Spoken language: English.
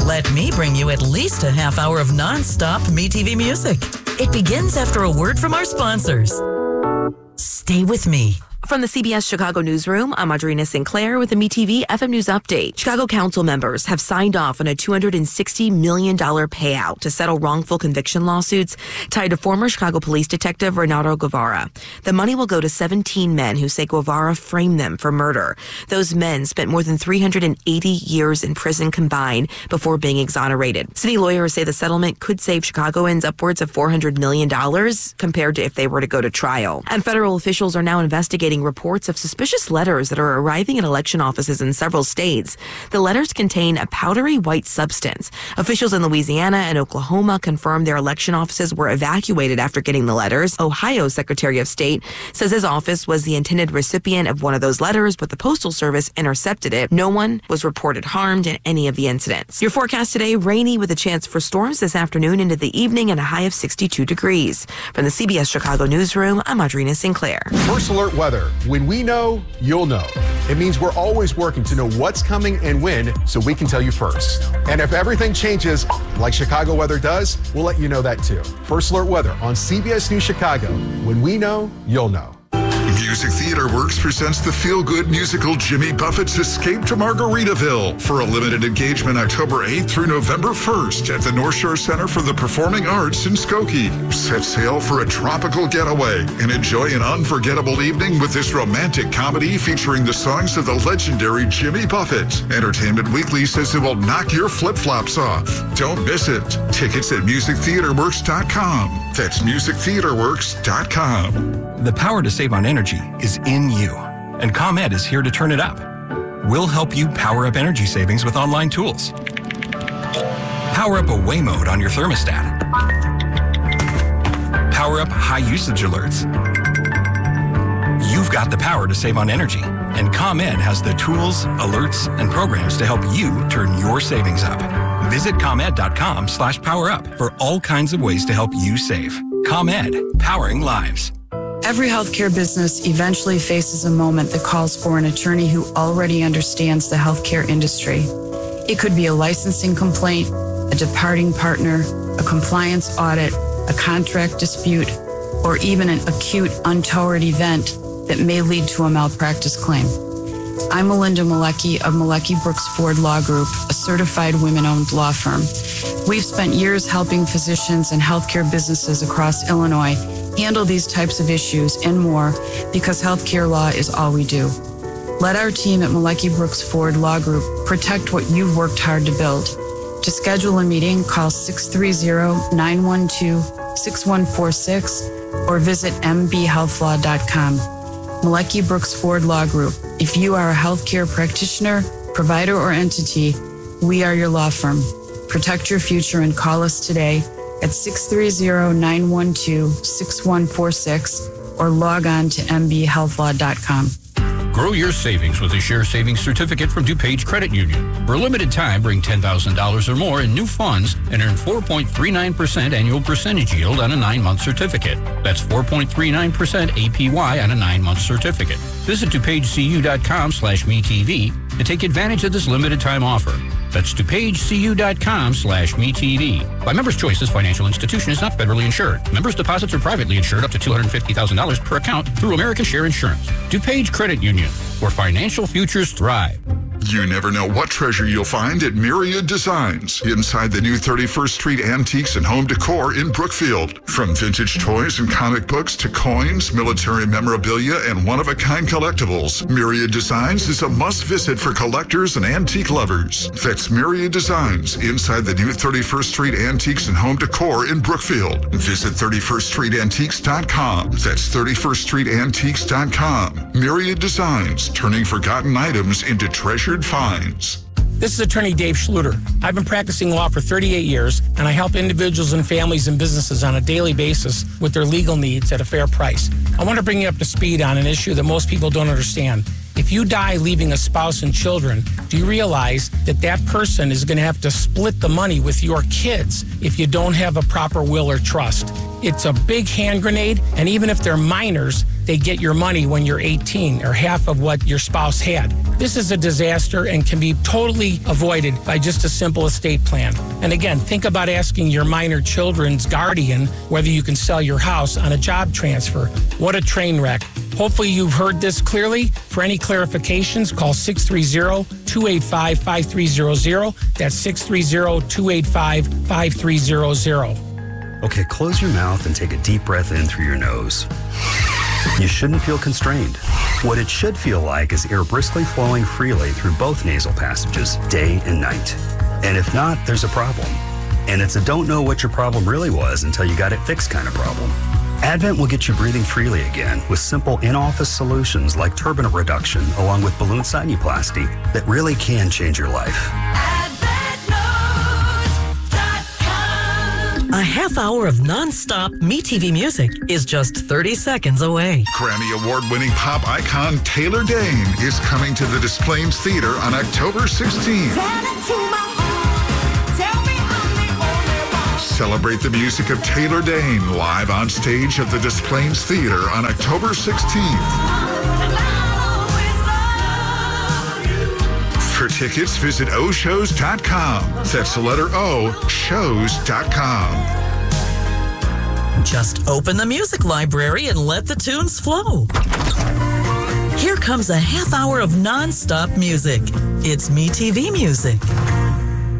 Let me bring you at least a half hour of non-stop MeTV music. It begins after a word from our sponsors. Stay with me. From the CBS Chicago newsroom, I'm Audrina Sinclair with the MeTV FM News Update. Chicago council members have signed off on a $260 million payout to settle wrongful conviction lawsuits tied to former Chicago police detective Renato Guevara. The money will go to 17 men who say Guevara framed them for murder. Those men spent more than 380 years in prison combined before being exonerated. City lawyers say the settlement could save Chicagoans upwards of $400 million compared to if they were to go to trial. And federal officials are now investigating reports of suspicious letters that are arriving at election offices in several states. The letters contain a powdery white substance. Officials in Louisiana and Oklahoma confirmed their election offices were evacuated after getting the letters. Ohio's Secretary of State says his office was the intended recipient of one of those letters, but the Postal Service intercepted it. No one was reported harmed in any of the incidents. Your forecast today, rainy with a chance for storms this afternoon into the evening and a high of 62 degrees. From the CBS Chicago newsroom, I'm Audrina Sinclair. First Alert Weather. When we know, you'll know. It means we're always working to know what's coming and when so we can tell you first. And if everything changes like Chicago weather does, we'll let you know that too. First Alert Weather on CBS News Chicago. When we know, you'll know. Music Theater Works presents the feel-good musical Jimmy Buffett's Escape to Margaritaville for a limited engagement October 8th through November 1st at the North Shore Center for the Performing Arts in Skokie. Set sail for a tropical getaway and enjoy an unforgettable evening with this romantic comedy featuring the songs of the legendary Jimmy Buffett. Entertainment Weekly says it will knock your flip-flops off. Don't miss it. Tickets at musictheaterworks.com. That's musictheaterworks.com. The power to save on energy is in you, and ComEd is here to turn it up. We'll help you power up energy savings with online tools. Power up away mode on your thermostat. Power up high usage alerts. You've got the power to save on energy, and ComEd has the tools, alerts, and programs to help you turn your savings up. Visit ComEd.com/powerup for all kinds of ways to help you save. ComEd, powering lives. Every healthcare business eventually faces a moment that calls for an attorney who already understands the healthcare industry. It could be a licensing complaint, a departing partner, a compliance audit, a contract dispute, or even an acute untoward event that may lead to a malpractice claim. I'm Melinda Malecki of Malecki Brooks Ford Law Group, a certified women-owned law firm. We've spent years helping physicians and healthcare businesses across Illinois handle these types of issues and more because healthcare law is all we do. Let our team at Malecki Brooks Ford Law Group protect what you've worked hard to build. To schedule a meeting, call 630-912-6146 or visit mbhealthlaw.com. Malecki Brooks Ford Law Group. If you are a healthcare practitioner, provider, or entity, we are your law firm. Protect your future and call us today at 630-912-6146 or log on to mbhealthlaw.com. Grow your savings with a share savings certificate from DuPage Credit Union. For a limited time, bring $10,000 or more in new funds and earn 4.39% annual percentage yield on a 9-month certificate. That's 4.39% APY on a 9-month certificate. Visit DuPageCU.com/MeTV to take advantage of this limited time offer. That's DuPageCU.com/MeTV. By Members' Choice, this financial institution is not federally insured. Members' deposits are privately insured up to $250,000 per account through American Share Insurance. DuPage Credit Union, where financial futures thrive. You never know what treasure you'll find at Myriad Designs inside the new 31st Street Antiques and Home Decor in Brookfield. From vintage toys and comic books to coins, military memorabilia, and one-of-a-kind collectibles, Myriad Designs is a must-visit for collectors and antique lovers. That's Myriad Designs inside the new 31st Street Antiques and Home Decor in Brookfield. Visit 31ststreetantiques.com. That's 31ststreetantiques.com. Myriad Designs, turning forgotten items into treasured finds. This is attorney Dave Schluter. I've been practicing law for 38 years, and I help individuals and families and businesses on a daily basis with their legal needs at a fair price. I want to bring you up to speed on an issue that most people don't understand. If you die leaving a spouse and children, do you realize that that person is going to have to split the money with your kids if you don't have a proper will or trust? It's a big hand grenade, and even if they're minors, they get your money when you're 18, or half of what your spouse had. This is a disaster and can be totally avoided by just a simple estate plan. And again, think about asking your minor children's guardian whether you can sell your house on a job transfer. What a train wreck. Hopefully you've heard this clearly. For any clarifications, call 630-285-5300. That's 630-285-5300. Okay, close your mouth and take a deep breath in through your nose. You shouldn't feel constrained. What it should feel like is air briskly flowing freely through both nasal passages, day and night. And if not, there's a problem. And it's a don't know what your problem really was until you got it fixed kind of problem. Advent will get you breathing freely again with simple in-office solutions like turbinate reduction along with balloon sinuplasty that really can change your life. A half hour of non-stop MeTV music is just 30 seconds away. Grammy Award-winning pop icon Taylor Dayne is coming to the Des Plaines Theater on October 16th. Celebrate the music of Taylor Dayne live on stage at the Des Plaines Theater on October 16th. For tickets, visit oshows.com. That's the letter O, shows.com. Just open the music library and let the tunes flow. Here comes a half hour of non-stop music. It's MeTV music.